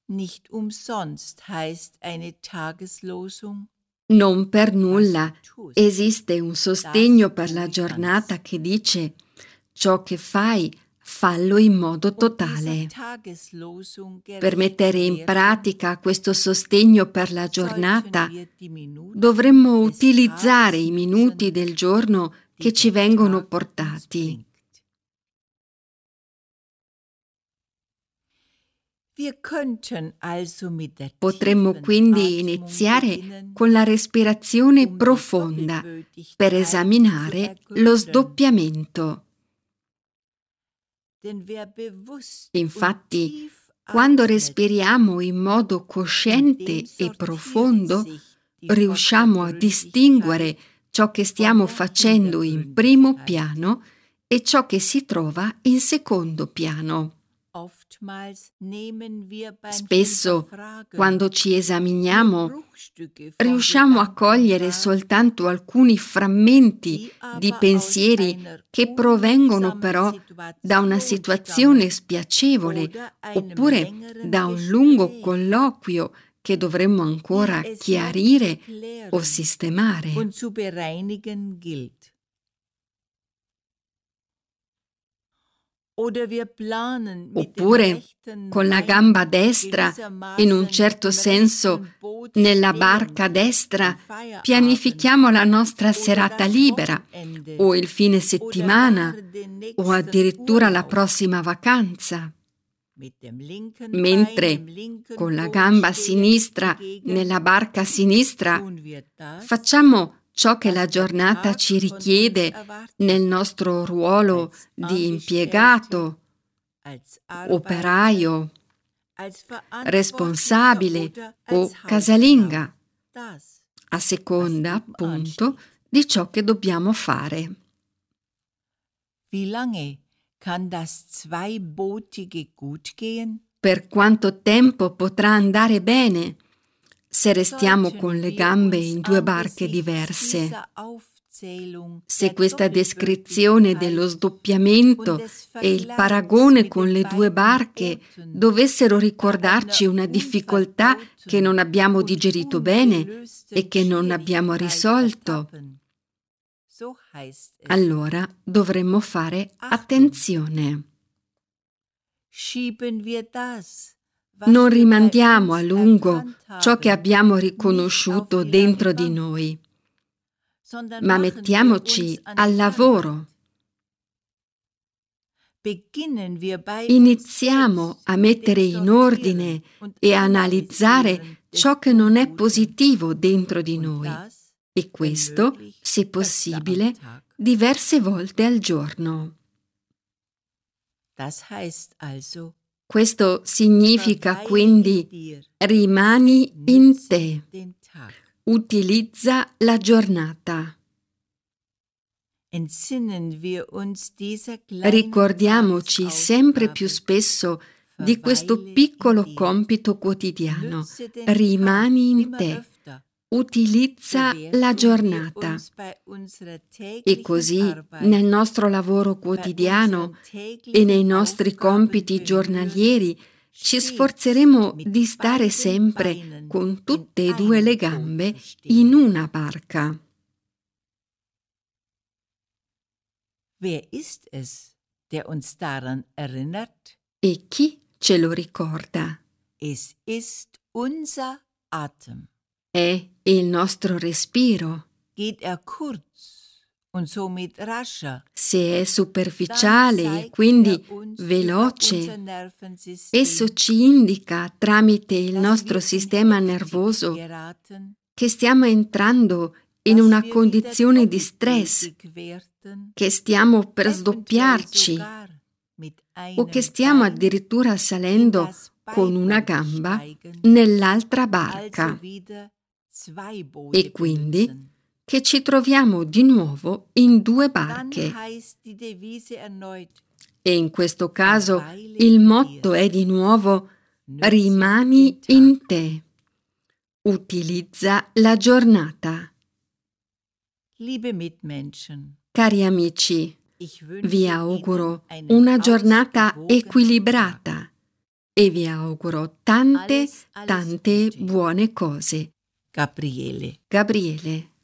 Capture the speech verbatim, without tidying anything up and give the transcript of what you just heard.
Nicht umsonst heißt eine Tageslosung: Non per nulla esiste un sostegno per la giornata che dice: ciò che fai, fallo in modo totale. Per mettere in pratica questo sostegno per la giornata, dovremmo utilizzare i minuti del giorno che ci vengono portati. Potremmo quindi iniziare con la respirazione profonda per esaminare lo sdoppiamento. Infatti, quando respiriamo in modo cosciente e profondo, riusciamo a distinguere ciò che stiamo facendo in primo piano e ciò che si trova in secondo piano. Spesso, quando ci esaminiamo, riusciamo a cogliere soltanto alcuni frammenti di pensieri che provengono però da una situazione spiacevole oppure da un lungo colloquio che dovremmo ancora chiarire o sistemare. Oppure con la gamba destra, in un certo senso, nella barca destra, pianifichiamo la nostra serata libera, o il fine settimana, o addirittura la prossima vacanza. Mentre con la gamba sinistra, nella barca sinistra, facciamo ciò che la giornata ci richiede nel nostro ruolo di impiegato, operaio, responsabile o casalinga, a seconda, appunto, di ciò che dobbiamo fare. Per quanto tempo potrà andare bene se restiamo con le gambe in due barche diverse? Se questa descrizione dello sdoppiamento e il paragone con le due barche dovessero ricordarci una difficoltà che non abbiamo digerito bene e che non abbiamo risolto, allora dovremmo fare attenzione. Non rimandiamo a lungo ciò che abbiamo riconosciuto dentro di noi, ma mettiamoci al lavoro. Iniziamo a mettere in ordine e a analizzare ciò che non è positivo dentro di noi, e questo, se possibile, diverse volte al giorno. Questo significa quindi: rimani in te, utilizza la giornata. Ricordiamoci sempre più spesso di questo piccolo compito quotidiano: rimani in te, utilizza la giornata. E così, nel nostro lavoro quotidiano e nei nostri compiti giornalieri, ci sforzeremo di stare sempre con tutte e due le gambe in una barca. E chi ce lo ricorda? È il nostro respiro. Se è superficiale e quindi veloce, esso ci indica tramite il nostro sistema nervoso che stiamo entrando in una condizione di stress, che stiamo per sdoppiarci o che stiamo addirittura salendo con una gamba nell'altra barca. E quindi che ci troviamo di nuovo in due barche. E in questo caso il motto è di nuovo: rimani in te, utilizza la giornata. Cari amici, vi auguro una giornata equilibrata, e vi auguro tante, tante buone cose. Gabriele. Gabriele.